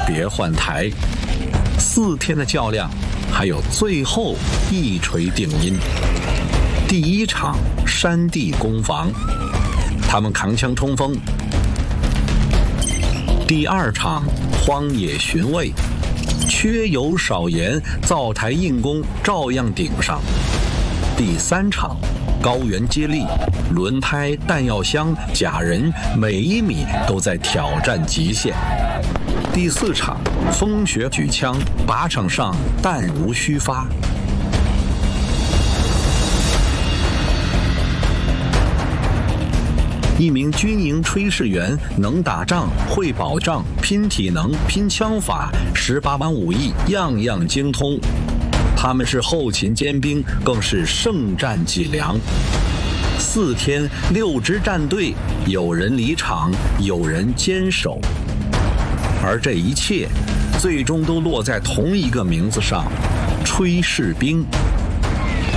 别换台。4天的较量，还有最后一锤定音。第1场山地攻防，他们扛枪冲锋；第2场荒野寻味，缺油少盐，灶台硬攻照样顶上；第3场高原接力，轮胎、弹药箱、假人，每一米都在挑战极限；第4场风雪举枪，靶场上弹如虚发。一名军营炊事员能打仗，会保障，拼体能，拼枪法，18般武艺样样精通。他们是后勤尖兵，更是圣战脊梁。4天6支战队，有人离场，有人坚守，而这一切最终都落在同一个名字上：炊事兵。